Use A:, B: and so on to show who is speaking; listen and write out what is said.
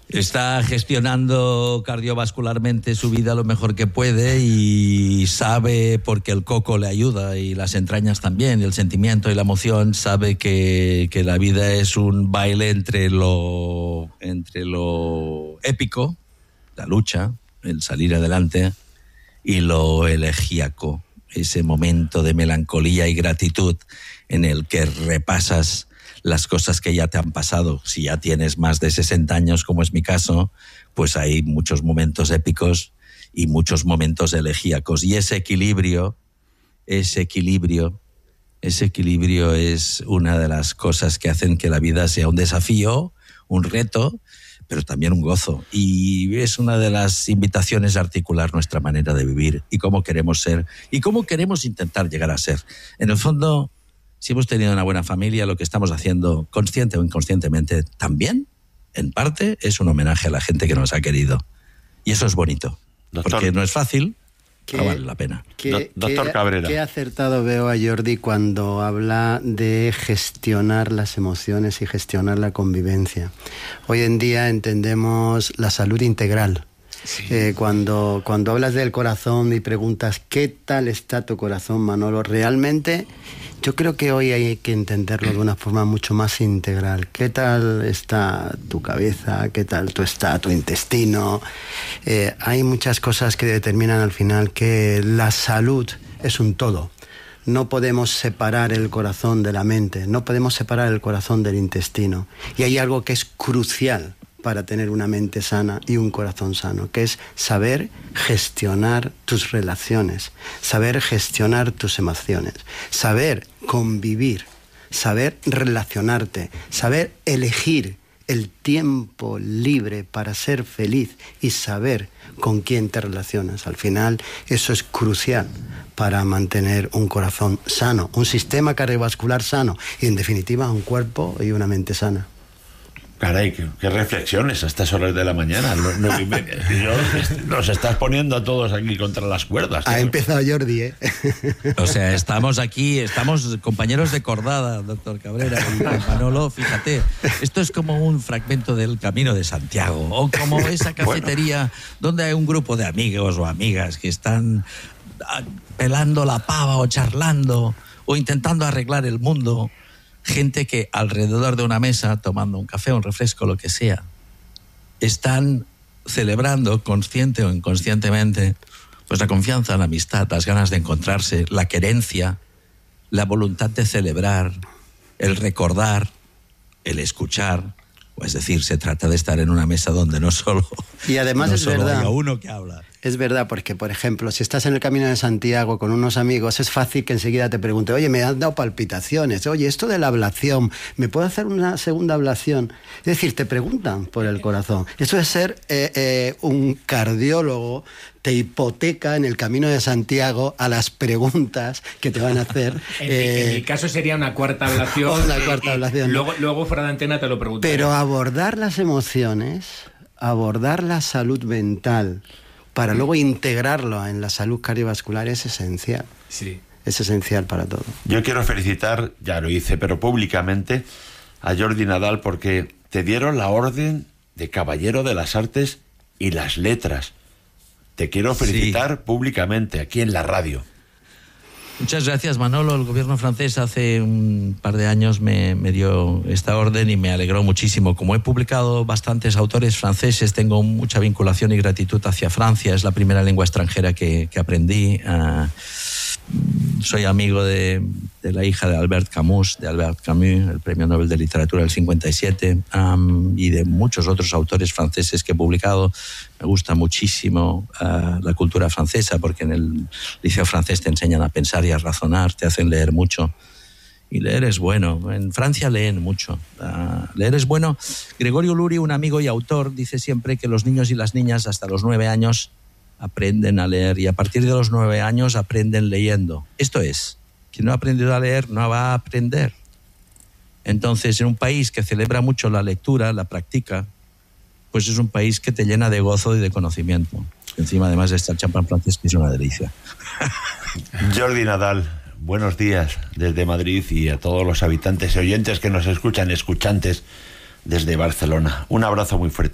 A: Está gestionando cardiovascularmente su vida lo mejor que puede y sabe, porque el coco le ayuda y las entrañas también, y el sentimiento y la emoción, sabe que la vida es un baile entre lo épico, la lucha, el salir adelante, y lo elegíaco, ese momento de melancolía y gratitud en el que repasas las cosas que ya te han pasado. Si ya tienes más de 60 años, como es mi caso, pues hay muchos momentos épicos y muchos momentos elegíacos. Y ese equilibrio es una de las cosas que hacen que la vida sea un desafío, un reto, pero también un gozo. Y es una de las invitaciones a articular nuestra manera de vivir y cómo queremos ser y cómo queremos intentar llegar a ser. En el fondo, si hemos tenido una buena familia, lo que estamos haciendo, consciente o inconscientemente, también, en parte, es un homenaje a la gente que nos ha querido. Y eso es bonito. Doctor, porque no es fácil, pero vale la pena.
B: Doctor Cabrera. Qué acertado veo a Jordi cuando habla de gestionar las emociones y gestionar la convivencia. Hoy en día entendemos la salud integral. Sí. Cuando hablas del corazón y preguntas ¿qué tal está tu corazón, Manolo? Realmente yo creo que hoy hay que entenderlo de una forma mucho más integral. ¿Qué tal está tu cabeza? ¿Qué tal está tu intestino? Hay muchas cosas que determinan al final que la salud es un todo. No podemos separar el corazón de la mente, no podemos separar el corazón del intestino. Y hay algo que es crucial para tener una mente sana y un corazón sano, que es saber gestionar tus relaciones, saber gestionar tus emociones, saber convivir, saber relacionarte, saber elegir el tiempo libre para ser feliz y saber con quién te relacionas. Al final, eso es crucial para mantener un corazón sano, un sistema cardiovascular sano y, en definitiva, un cuerpo y una mente sana.
C: Caray, qué reflexiones a estas horas de la mañana. Nos estás poniendo a todos aquí contra las cuerdas.
B: Ha empezado Jordi, ¿eh?
A: O sea, estamos aquí, estamos compañeros de cordada, doctor Cabrera y Manolo, fíjate. Esto es como un fragmento del Camino de Santiago, o como esa cafetería donde hay un grupo de amigos o amigas que están pelando la pava o charlando o intentando arreglar el mundo. Gente que alrededor de una mesa, tomando un café, un refresco, lo que sea, están celebrando, consciente o inconscientemente, pues la confianza, la amistad, las ganas de encontrarse, la querencia, la voluntad de celebrar, el recordar, el escuchar. Es decir, se trata de estar en una mesa donde no solo,
B: y además es verdad,
A: haya uno que habla.
B: Es verdad, porque, por ejemplo, si estás en el Camino de Santiago con unos amigos, es fácil que enseguida te pregunte, oye, me han dado palpitaciones, oye, esto de la ablación, ¿me puedo hacer una segunda ablación? Es decir, te preguntan por el corazón. Eso es ser un cardiólogo, te hipoteca en el Camino de Santiago a las preguntas que te van a hacer.
D: En mi caso sería una cuarta ablación.
B: Una cuarta ablación.
D: Luego fuera de antena te lo preguntaré.
B: Pero abordar las emociones, abordar la salud mental, para luego integrarlo en la salud cardiovascular es esencial.
D: Sí.
B: Es esencial para todo.
C: Yo quiero felicitar, ya lo hice, pero públicamente, a Jordi Nadal porque te dieron la orden de Caballero de las Artes y las Letras. Te quiero felicitar públicamente, aquí en la radio.
A: Muchas gracias, Manolo. El gobierno francés hace un par de años me dio esta orden y me alegró muchísimo. Como he publicado bastantes autores franceses, tengo mucha vinculación y gratitud hacia Francia. Es la primera lengua extranjera que aprendí. Soy amigo de la hija de Albert Camus, el premio Nobel de Literatura del 57, y de muchos otros autores franceses que he publicado. Me gusta muchísimo la cultura francesa, porque en el liceo francés te enseñan a pensar y a razonar, te hacen leer mucho. Y leer es bueno. En Francia leen mucho. Leer es bueno. Gregorio Luri, un amigo y autor, dice siempre que los niños y las niñas hasta los 9 años aprenden a leer, y a partir de los 9 años aprenden leyendo. Esto es, quien no ha aprendido a leer no va a aprender. Entonces, en un país que celebra mucho la lectura, la practica, pues es un país que te llena de gozo y de conocimiento. Encima, además, está el champán francés, que es una delicia.
C: Jordi Nadal, buenos días desde Madrid, y a todos los habitantes y oyentes que nos escuchan, escuchantes desde Barcelona. Un abrazo muy fuerte.